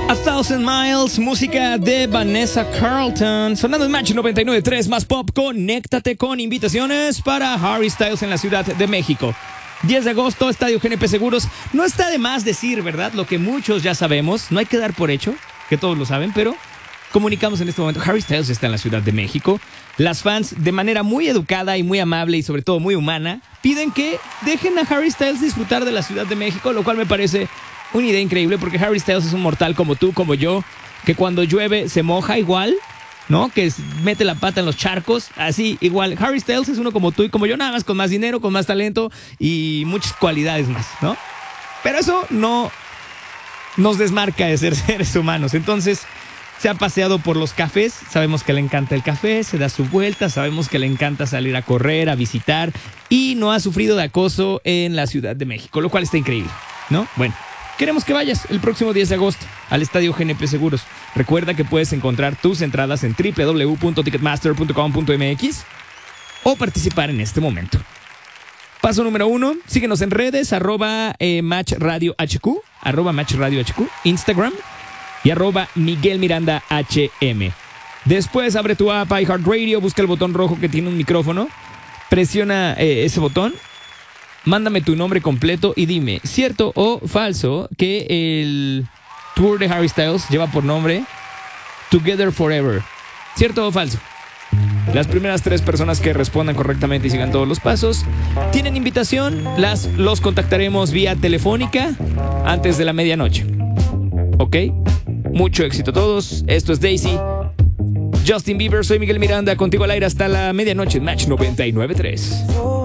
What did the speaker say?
A Thousand Miles, música de Vanessa Carlton. Sonando en Match 99.3 más pop. Conéctate con invitaciones para Harry Styles en la Ciudad de México. 10 de agosto, Estadio GNP Seguros. No está de más decir, ¿verdad? Lo que muchos ya sabemos. No hay que dar por hecho, que todos lo saben, pero comunicamos en este momento. Harry Styles está en la Ciudad de México. Las fans, de manera muy educada y muy amable y sobre todo muy humana, piden que dejen a Harry Styles disfrutar de la Ciudad de México, lo cual me parece una idea increíble porque Harry Styles es un mortal como tú, como yo, que cuando llueve se moja igual, ¿no? Que mete la pata en los charcos, así igual. Harry Styles es uno como tú y como yo, nada más con más dinero, con más talento y muchas cualidades más, ¿no? Pero eso no nos desmarca de ser seres humanos. Entonces, se ha paseado por los cafés, sabemos que le encanta el café, se da su vuelta, sabemos que le encanta salir a correr, a visitar y no ha sufrido de acoso en la Ciudad de México, lo cual está increíble, ¿no? Bueno. Queremos que vayas el próximo 10 de agosto al Estadio GNP Seguros. Recuerda que puedes encontrar tus entradas en www.ticketmaster.com.mx o participar en este momento. Paso número 1, síguenos en redes, @MatchRadioHQ, @MatchRadioHQ, Instagram y @MiguelMirandaHM. Después abre tu app iHeartRadio, busca el botón rojo que tiene un micrófono, presiona ese botón. Mándame tu nombre completo y dime, ¿cierto o falso que el tour de Harry Styles lleva por nombre Together Forever? ¿Cierto o falso? Las primeras 3 personas que respondan correctamente y sigan todos los pasos tienen invitación. Los contactaremos vía telefónica antes de la medianoche. ¿Ok? Mucho éxito a todos. Esto es Daisy. Justin Bieber, soy Miguel Miranda, contigo al aire hasta la medianoche en Match 99.3.